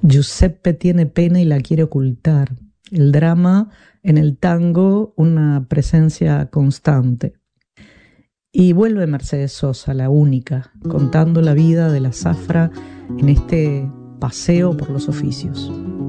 Giuseppe tiene pena y la quiere ocultar. El drama en el tango, una presencia constante. Y vuelve Mercedes Sosa, la única, contando la vida de la zafra en este paseo por los oficios.